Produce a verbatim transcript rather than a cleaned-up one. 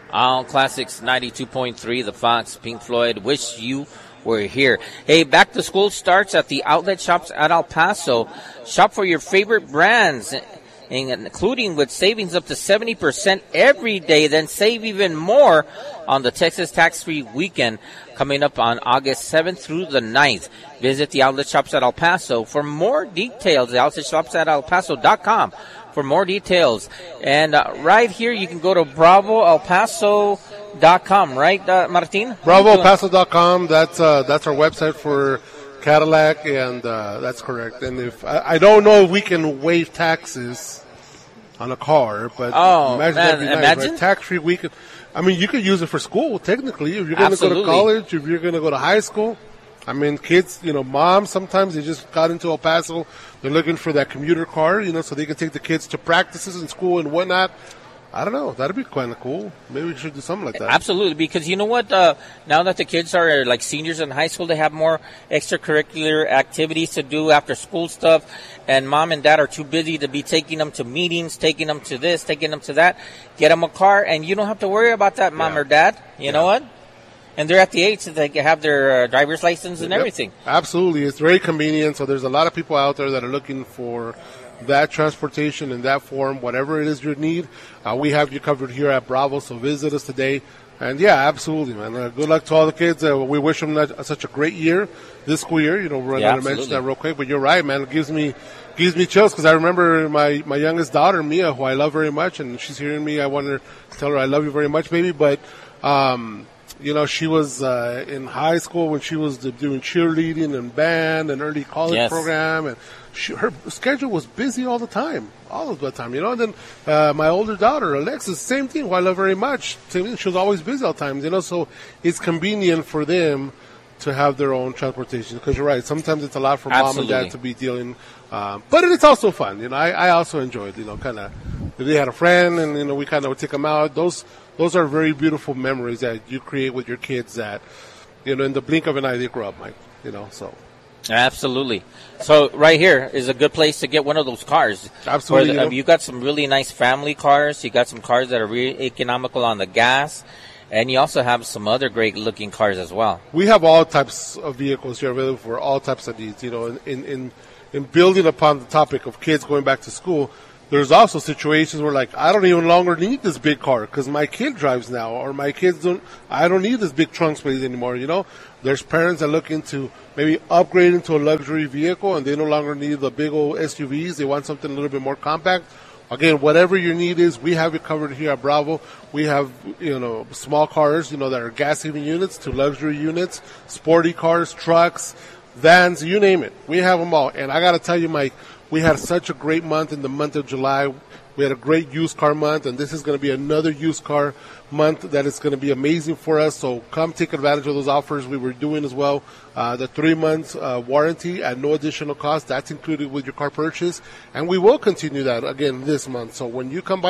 All Classics ninety-two point three, The Fox, Pink Floyd, Wish You Were Here. Hey, back to school starts at the outlet shops at El Paso. Shop for your favorite brands, including with savings up to seventy percent every day, then save even more on the Texas Tax-Free Weekend coming up on August seventh through the ninth. Visit the outlet shops at El Paso for more details. The outlet shops at el paso dot com for more details. And uh, right here, you can go to bravo el paso dot com, right, uh, Martin? bravo el paso dot com, that's, uh, that's our website for Cadillac, and uh, that's correct. And if I, I don't know if we can waive taxes on a car, but oh, imagine man, that'd be nice, imagine? right? Tax-free weekend. I mean, you could use it for school, technically. If you're going to go to college, if you're going to go to high school. I mean, kids, you know, moms, sometimes they just got into El Paso. They're looking for that commuter car, you know, so they can take the kids to practices in school and whatnot. I don't know. That'd be kind of cool. Maybe we should do something like that. Absolutely, because you know what? Uh, now that the kids are like seniors in high school, they have more extracurricular activities to do after school stuff, and mom and dad are too busy to be taking them to meetings, taking them to this, taking them to that. Get them a car, and you don't have to worry about that, mom yeah. or dad. You yeah. know what? And they're at the age that they can have their uh, driver's license and yep. everything. Absolutely. It's very convenient. So there's a lot of people out there that are looking for that transportation in that form, whatever it is you need. Uh, we have you covered here at Bravo, so visit us today. And, yeah, absolutely, man. Uh, good luck to all the kids. Uh, we wish them that, uh, such a great year, this school year. You know, we're yeah, going to mention that real quick. But you're right, man. It gives me gives me chills because I remember my, my youngest daughter, Mia, who I love very much, and she's hearing me. I want to tell her I love you very much, baby. But, um, you know, she was uh, in high school when she was doing cheerleading and band and early college yes. program, and she, her schedule was busy all the time, all of the time, you know. And then uh, my older daughter, Alexis, same thing, who I love very much. Same thing, she was always busy all the time, you know. So it's convenient for them to have their own transportation because you're right. Sometimes it's a lot for Absolutely. mom and dad to be dealing, uh, but it's also fun, you know. I, I also enjoyed, you know, kind of. They had a friend, and you know, we kind of would take them out. Those. Those are very beautiful memories that you create with your kids that, you know, in the blink of an eye, they grow up, Mike, you know, so. Absolutely. So right here is a good place to get one of those cars. Absolutely. The, you know. You got some really nice family cars. You got some cars that are really economical on the gas. And you also have some other great-looking cars as well. We have all types of vehicles here available for all types of needs, you know, in, in, in, in building upon the topic of kids going back to school. There's also situations where, like, I don't even longer need this big car because my kid drives now, or my kids don't, I don't need this big trunk space anymore, you know? There's parents that look into maybe upgrading to a luxury vehicle and they no longer need the big old S U Vs. They want something a little bit more compact. Again, whatever your need is, we have it covered here at Bravo. We have, you know, small cars, you know, that are gas-saving units to luxury units, sporty cars, trucks, vans, you name it. We have them all. And I got to tell you, Mike, we had such a great month in the month of July. We had a great used car month, and this is going to be another used car month that is going to be amazing for us. So come take advantage of those offers we were doing as well. Uh, the three months uh, warranty at no additional cost, that's included with your car purchase. And we will continue that again this month. So when you come by